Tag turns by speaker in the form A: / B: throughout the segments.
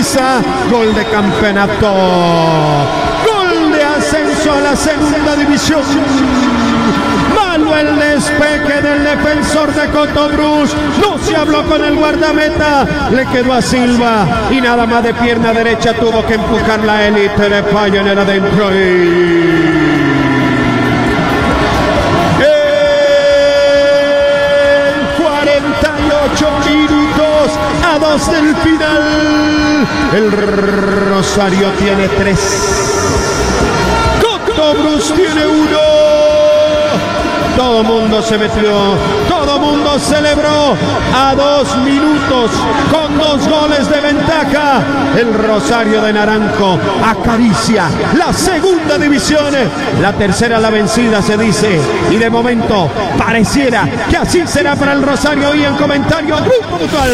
A: Suiza. Gol de campeonato. Gol de ascenso a la segunda división. Malo el despeje del defensor de Cotobruz. No se habló con el guardameta. Le quedó a Silva. Y nada más de pierna derecha tuvo que empujar la élite de Falla en el adentro. En 48 minutos a 2 del final. El Rosario tiene 3. Cotobruz tiene 1. Todo mundo se metió, todo mundo celebró a 2 minutos con 2 goles de ventaja. El Rosario de Naranjo acaricia la segunda división, la tercera la vencida se dice, y de momento pareciera que así será para el Rosario. Y en comentario, Grupo Mutual.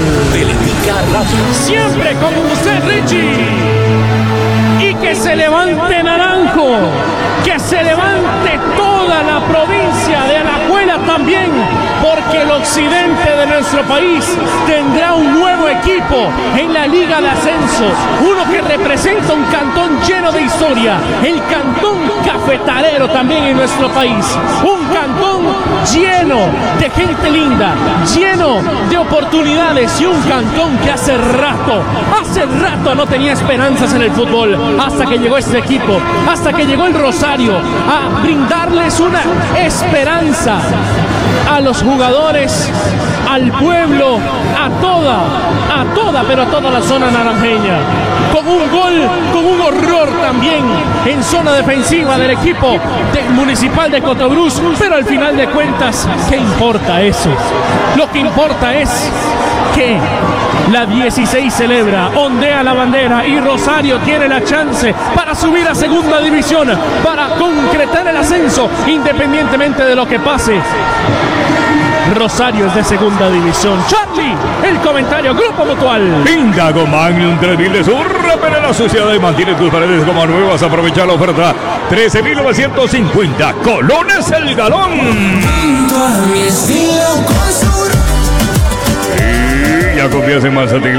B: Siempre con usted, Richie. Y que se levante Naranjo, que se levante toda la provincia de Alajuela también, porque el occidente de nuestro país tendrá un nuevo equipo en la Liga de Ascenso, uno que representa un cantón lleno de historia, el cantón cafetalero también en nuestro país, un cantón lleno de gente linda, lleno de oportunidades, y un cantón que hace rato no tenía esperanzas en el fútbol, hasta que llegó este equipo, hasta que llegó el Rosario a brindarles una esperanza a los jugadores, al pueblo, a toda la zona naranjeña, con un gol, con un horror también en zona defensiva del equipo municipal de Cotobruz, pero al final de cuentas, ¿qué importa eso? Lo que importa es que la 16 celebra, ondea la bandera, y Rosario tiene la chance para subir a segunda división, para concretar el ascenso, independientemente de lo que pase. Rosario es de segunda división. Charlie, el comentario, Grupo Mutual.
C: Pintaco Magnum 3000 de Surra, pero la sociedad y mantiene tus paredes como nuevas. Aprovecha la oferta. 13.950 colones el galón. Y ya confías en Mazatlán.